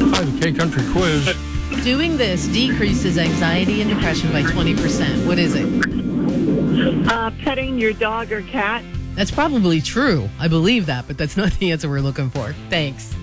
Hi, the K Country Quiz. Doing this decreases anxiety and depression by 20%. What is it? Petting your dog or cat. That's probably true. I believe that, but that's not the answer we're looking for. Thanks.